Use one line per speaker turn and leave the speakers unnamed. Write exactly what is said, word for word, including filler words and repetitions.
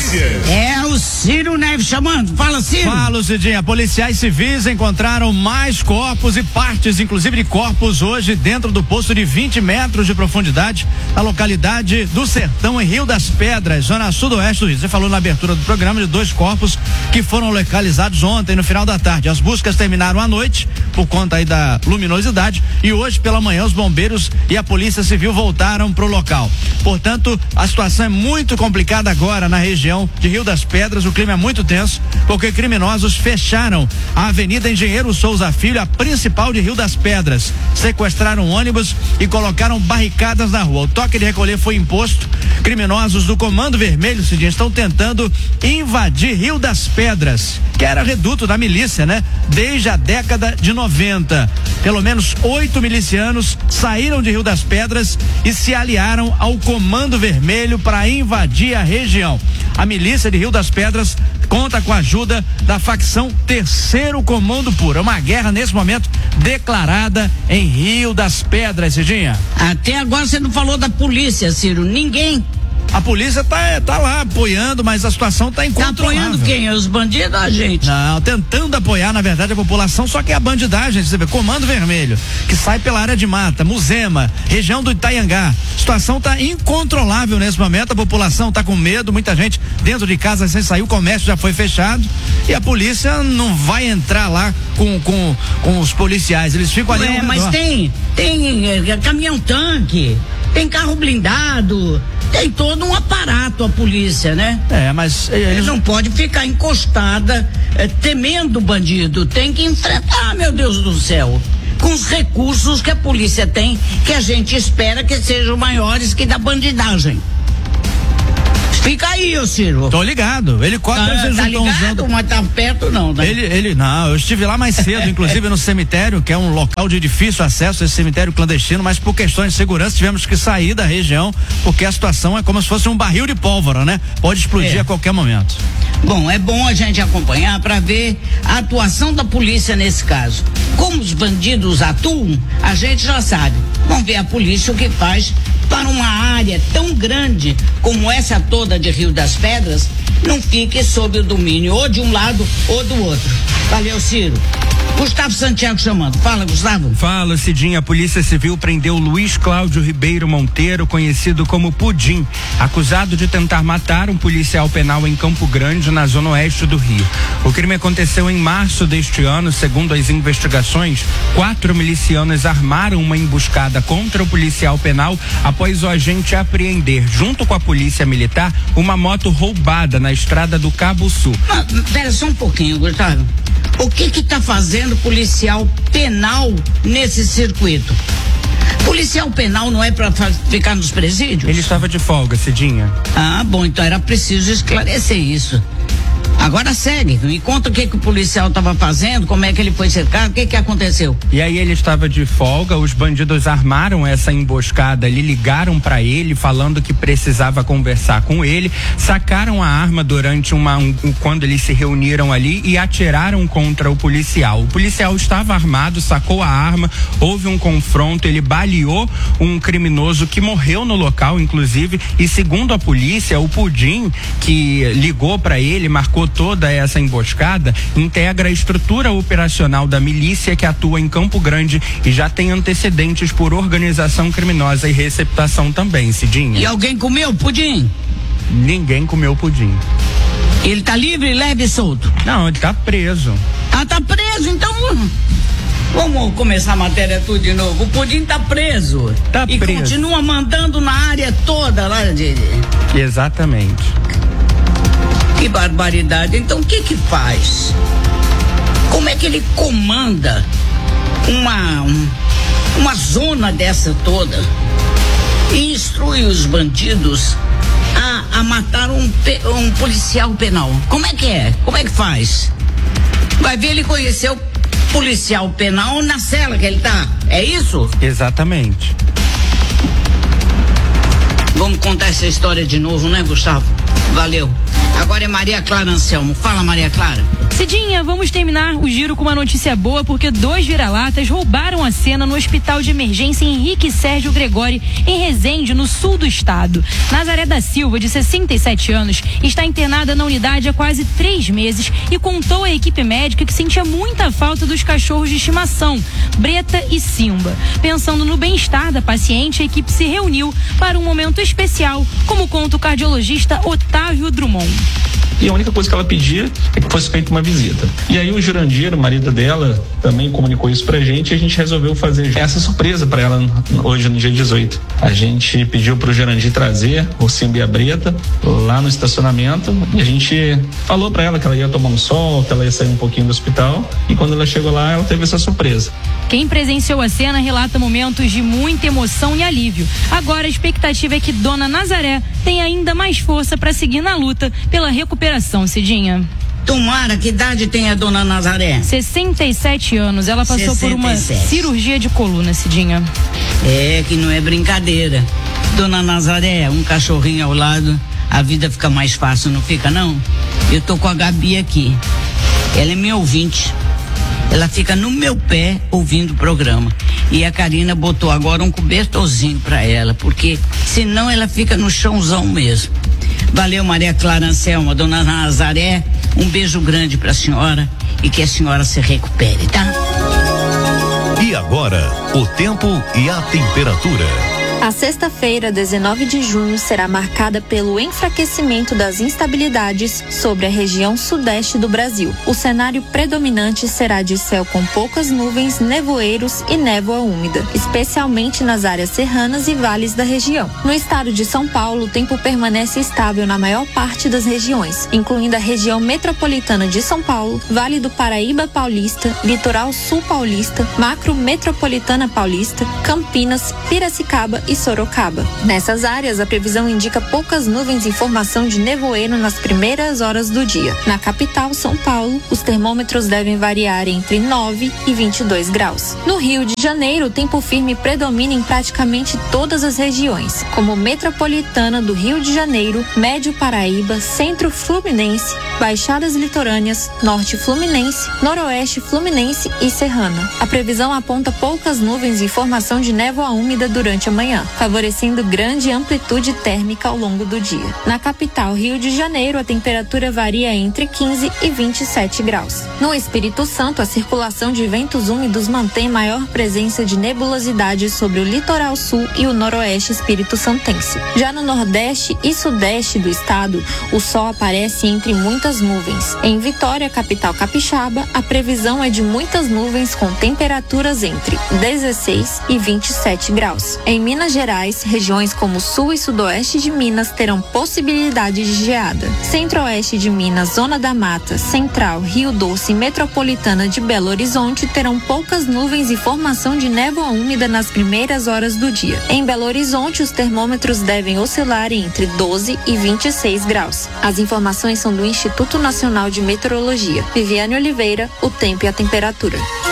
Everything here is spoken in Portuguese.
notícias.
É o Ciro Neves chamando. Fala, Ciro.
Fala, Cidinha. Policiais civis encontraram mais corpos e partes, inclusive de corpos, hoje dentro do poço de vinte metros de profundidade, na localidade do Sertão, em Rio das Pedras, zona sudoeste do Rio. Você falou na abertura do programa de dois corpos que foram localizados ontem, no final da tarde. As buscas terminaram à noite, por conta aí da luminosidade, e hoje pela manhã os bombeiros e a Polícia Civil voltaram para o local. Portanto, a situação é muito complicada agora na região de Rio das Pedras. O clima é muito tenso, porque criminosos fecharam a Avenida Engenheiro Souza Filho, a principal de Rio das Pedras. Sequestraram ônibus e colocaram barricadas na rua. O toque de recolher foi imposto. Criminosos do Comando Vermelho, Cidinha, estão tentando invadir Rio das Pedras, que era reduto da milícia, né? Desde a década de noventa. Pelo menos oito milicianos saíram de Rio das Pedras e se aliaram ao Comando Vermelho para invadir a região. A milícia de Rio das Pedras conta com a ajuda da facção Terceiro Comando Puro. É uma guerra nesse momento declarada em Rio das Pedras, Cidinha.
Até agora você não falou da polícia, Ciro. Ninguém.
A polícia tá, tá lá apoiando, mas a situação tá incontrolável.
Tá apoiando quem? Os bandidos ou a gente?
Não, tentando apoiar, na verdade, a população, só que é a bandidagem, você vê, Comando Vermelho, que sai pela área de mata, Muzema, região do Itaiangá. A situação tá incontrolável nesse momento, a população tá com medo, muita gente dentro de casa sem sair, o comércio já foi fechado e a polícia não vai entrar lá com, com, com os policiais, eles ficam ali.
É, mas tem, tem é, caminhão-tanque, tem carro blindado, tem todo um aparato a polícia, né?
É, mas
eles, eles não pode ficar encostada é, temendo o bandido, tem que enfrentar, meu Deus do céu, com os recursos que a polícia tem, que a gente espera que sejam maiores que da bandidagem. Fica aí, ô Ciro.
Tô ligado. Helicóptero,
tá, tá ligado, mas tá perto não, né?
Ele, ele, não, eu estive lá mais cedo, inclusive no cemitério, que é um local de difícil acesso, esse cemitério clandestino, mas por questões de segurança tivemos que sair da região, porque a situação é como se fosse um barril de pólvora, né? Pode explodir é. a qualquer momento.
Bom, é bom a gente acompanhar para ver a atuação da polícia nesse caso. Como os bandidos atuam, a gente já sabe. Vamos ver a polícia o que faz para uma área tão grande como essa toda de Rio das Pedras não fique sob o domínio ou de um lado ou do outro. Valeu, Ciro. Gustavo Santiago chamando. Fala, Gustavo.
Fala, Cidinha. A Polícia Civil prendeu Luiz Cláudio Ribeiro Monteiro, conhecido como Pudim, acusado de tentar matar um policial penal em Campo Grande, na zona oeste do Rio. O crime aconteceu em março deste ano. Segundo as investigações, quatro milicianos armaram uma emboscada contra o policial penal após o agente apreender, junto com a polícia militar, uma moto roubada na estrada do Cabo Sul.
Ah, pera só um pouquinho, Gustavo. O que que tá fazendo policial penal nesse circuito? Policial penal não é para ficar nos presídios?
Ele estava de folga, Cidinha.
Ah, bom, então era preciso esclarecer isso. Agora segue, me conta o que que o policial estava fazendo, como é que ele foi cercado, o que que aconteceu?
E aí ele estava de folga, os bandidos armaram essa emboscada ali, ligaram para ele falando que precisava conversar com ele, sacaram a arma durante uma, um, quando eles se reuniram ali e atiraram contra o policial. O policial estava armado, sacou a arma, houve um confronto, ele baleou um criminoso que morreu no local, inclusive, e segundo a polícia, o Pudim, que ligou para ele, marcou toda essa emboscada, integra a estrutura operacional da milícia que atua em Campo Grande e já tem antecedentes por organização criminosa e receptação também, Cidinha.
E alguém comeu o Pudim?
Ninguém comeu o Pudim.
Ele tá livre, leve e solto?
Não, ele tá preso.
Ah, tá preso, então vamos começar a matéria tudo de novo. O Pudim tá preso.
Tá
e
preso.
continua mandando na área toda lá de...
Exatamente.
Que barbaridade. Então o que que faz? Como é que ele comanda uma uma zona dessa toda e instrui os bandidos a, a matar um, um policial penal? Como é que é? Como é que faz? Vai ver, ele conheceu o policial penal na cela que ele tá. É isso?
Exatamente.
Vamos contar essa história de novo, né, Gustavo? Valeu. Agora é Maria Clara Anselmo. Fala, Maria Clara.
Cidinha, vamos terminar o giro com uma notícia boa, porque dois vira-latas roubaram a cena no Hospital de Emergência Henrique Sérgio Gregori, em Resende, no sul do estado. Nazaré da Silva, de sessenta e sete anos, está internada na unidade há quase três meses e contou à equipe médica que sentia muita falta dos cachorros de estimação, Breta e Simba. Pensando no bem-estar da paciente, a equipe se reuniu para um momento especial, como conta o cardiologista Otávio Drummond.
E a única coisa que ela pedia é que fosse feita uma visita. E aí o Jurandir, o marido dela, também comunicou isso pra gente e a gente resolveu fazer essa surpresa para ela hoje, no dia dezoito. A gente pediu pro Jurandir trazer o Simba e a Breta lá no estacionamento e a gente falou para ela que ela ia tomar um sol, que ela ia sair um pouquinho do hospital, e quando ela chegou lá, ela teve essa surpresa.
Quem presenciou a cena relata momentos de muita emoção e alívio. Agora a expectativa é que Dona Nazaré tenha ainda mais força para seguir na luta pela recuperação, Cidinha.
Tomara, que idade tem a Dona Nazaré?
sessenta e sete anos. Ela passou por uma cirurgia de coluna, Cidinha.
É, que não é brincadeira. Dona Nazaré, um cachorrinho ao lado, a vida fica mais fácil, não fica, não? Eu tô com a Gabi aqui. Ela é minha ouvinte. Ela fica no meu pé ouvindo o programa. E a Karina botou agora um cobertorzinho pra ela, porque senão ela fica no chãozão mesmo. Valeu, Maria Clara Anselma, Dona Nazaré, um beijo grande pra senhora e que a senhora se recupere, tá?
E agora, o tempo e a temperatura.
A sexta-feira, dezenove de junho, será marcada pelo enfraquecimento das instabilidades sobre a região sudeste do Brasil. O cenário predominante será de céu com poucas nuvens, nevoeiros e névoa úmida, especialmente nas áreas serranas e vales da região. No estado de São Paulo, o tempo permanece estável na maior parte das regiões, incluindo a região metropolitana de São Paulo, Vale do Paraíba Paulista, Litoral Sul Paulista, Macro Metropolitana Paulista, Campinas, Piracicaba e Sorocaba. Nessas áreas, a previsão indica poucas nuvens e formação de nevoeiro nas primeiras horas do dia. Na capital, São Paulo, os termômetros devem variar entre nove e vinte e dois graus. No Rio de Janeiro, o tempo firme predomina em praticamente todas as regiões, como Metropolitana do Rio de Janeiro, Médio Paraíba, Centro Fluminense, Baixadas Litorâneas, Norte Fluminense, Noroeste Fluminense e Serrana. A previsão aponta poucas nuvens e formação de névoa úmida durante a manhã, favorecendo grande amplitude térmica ao longo do dia. Na capital, Rio de Janeiro, a temperatura varia entre quinze e vinte e sete graus. No Espírito Santo, a circulação de ventos úmidos mantém maior presença de nebulosidade sobre o litoral sul e o noroeste espírito-santense. Já no nordeste e sudeste do estado, o sol aparece entre muitas nuvens. Em Vitória, capital capixaba, a previsão é de muitas nuvens com temperaturas entre dezesseis e vinte e sete graus. Em Minas Gerais, regiões como sul e sudoeste de Minas terão possibilidade de geada. Centro-oeste de Minas, Zona da Mata, Central, Rio Doce e Metropolitana de Belo Horizonte terão poucas nuvens e formação de névoa úmida nas primeiras horas do dia. Em Belo Horizonte, os termômetros devem oscilar entre doze e vinte e seis graus. As informações são do Instituto Nacional de Meteorologia. Viviane Oliveira, o tempo e a temperatura.